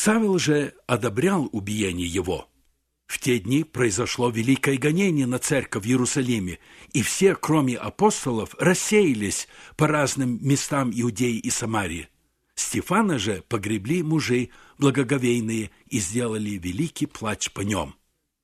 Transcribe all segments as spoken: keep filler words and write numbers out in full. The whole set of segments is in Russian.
Савел же одобрял убиение его. В те дни произошло великое гонение на церковь в Иерусалиме, и все, кроме апостолов, рассеялись по разным местам Иудеи и Самарии. Стефана же погребли мужи благоговейные и сделали великий плач по нем.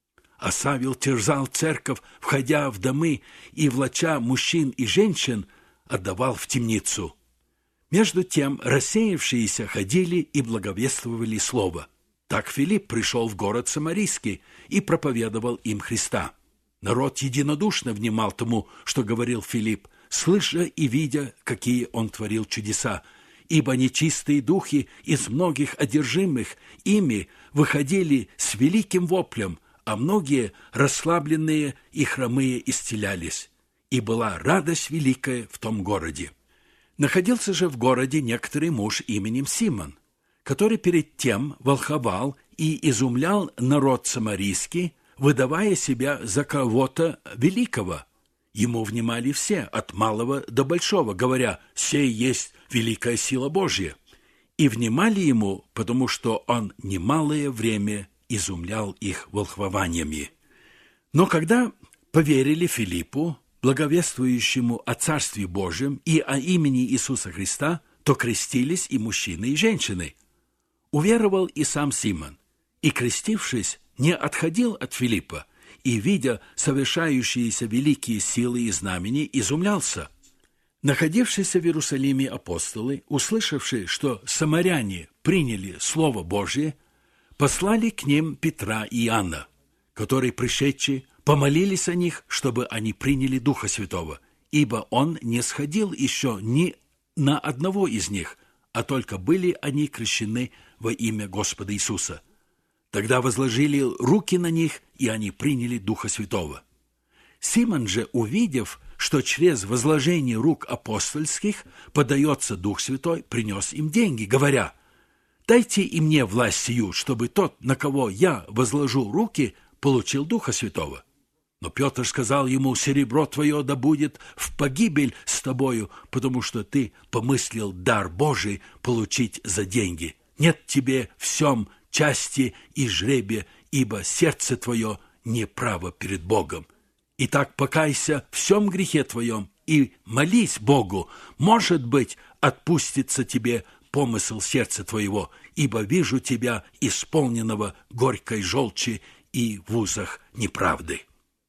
А Савел терзал церковь, входя в домы, и, влача мужчин и женщин, отдавал в темницу. Между тем рассеявшиеся ходили и благовествовали слово. Так Филипп пришел в город Самарийский и проповедовал им Христа. Народ единодушно внимал тому, что говорил Филипп, слыша и видя, какие он творил чудеса, ибо нечистые духи из многих одержимых ими выходили с великим воплем, а многие расслабленные и хромые исцелялись. И была радость великая в том городе. Находился же в городе некоторый муж именем Симон, который перед тем волховал и изумлял народ самарийский, выдавая себя за кого-то великого. Ему внимали все, от малого до большого, говоря: «Сей есть великая сила Божья». И внимали ему, потому что он немалое время изумлял их волхвованиями. Но когда поверили Филиппу, благовествующему о Царстве Божьем и о имени Иисуса Христа, то крестились и мужчины, и женщины. Уверовал и сам Симон, и, крестившись, не отходил от Филиппа, и, видя совершающиеся великие силы и знамения, изумлялся. Находившиеся в Иерусалиме апостолы, услышавшие, что самаряне приняли Слово Божие, послали к ним Петра и Иоанна, которые, пришедшие, помолились о них, чтобы они приняли Духа Святого, ибо он не сходил еще ни на одного из них, а только были они крещены во имя Господа Иисуса. Тогда возложили руки на них, и они приняли Духа Святого. Симон же, увидев, что через возложение рук апостольских подается Дух Святой, принес им деньги, говоря: «Дайте и мне власть сию, чтобы тот, на кого я возложу руки, получил Духа Святого». Но Петр сказал ему: «Серебро твое да будет в погибель с тобою, потому что ты помыслил дар Божий получить за деньги. Нет тебе в сем части и жребия, ибо сердце твое неправо перед Богом. Итак, покайся в сем грехе твоем и молись Богу, может быть, отпустится тебе помысл сердца твоего, ибо вижу тебя исполненного горькой желчи и в узах неправды».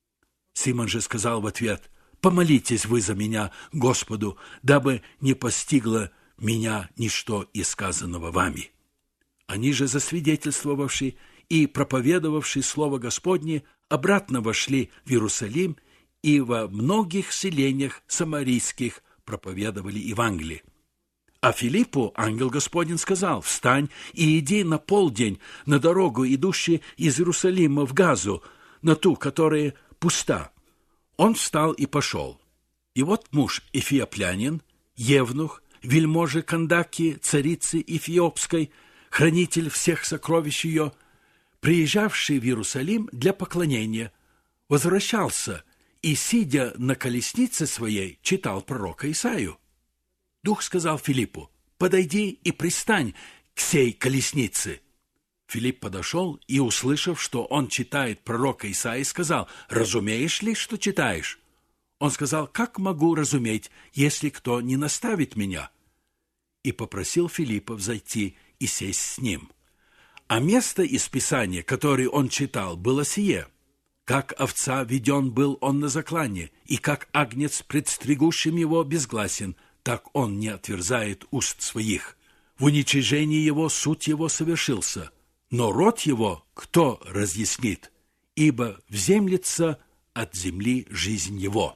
Симон же сказал в ответ: «Помолитесь вы за меня Господу, дабы не постигло меня ничто из сказанного вами». Они же, засвидетельствовавши и проповедовавши слово Господне, обратно вошли в Иерусалим и во многих селениях самарийских проповедовали Евангелие. А Филиппу ангел Господень сказал: «Встань и иди на полдень на дорогу, идущую из Иерусалима в Газу, на ту, которая пуста». Он встал и пошел. И вот муж эфиоплянин, евнух, вельможи Кандаки, царицы Эфиопской, хранитель всех сокровищ ее, приезжавший в Иерусалим для поклонения, возвращался и, сидя на колеснице своей, читал пророка Исаию. Дух сказал Филиппу: «Подойди и пристань к сей колеснице». Филипп подошел и, услышав, что он читает пророка Исаии, сказал: «Разумеешь ли, что читаешь?» Он сказал: «Как могу разуметь, если кто не наставит меня?» И попросил Филиппа взойти и сесть с ним. А место из Писания, которое он читал, было сие: «Как овца веден был он на заклане, и как агнец пред стригущим его безгласен, так он не отверзает уст своих. В уничижении его суд его совершился, но род его кто разъяснит? Ибо вземлется от земли жизнь его».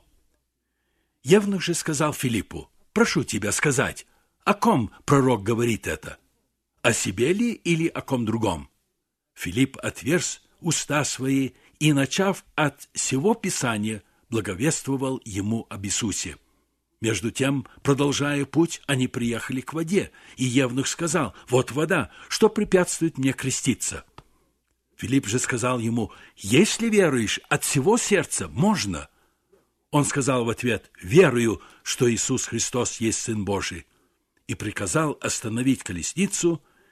Евнух же сказал Филиппу: «Прошу тебя сказать, о ком пророк говорит это? О себе ли или о ком другом?» Филипп отверз уста свои и, начав от сего Писания, благовествовал ему об Иисусе. Между тем, продолжая путь, они приехали к воде, и евнух сказал: «Вот вода, что препятствует мне креститься?» Филипп же сказал ему: «Если веруешь от всего сердца, можно». Он сказал в ответ: «Верую, что Иисус Христос есть Сын Божий», и приказал остановить колесницу,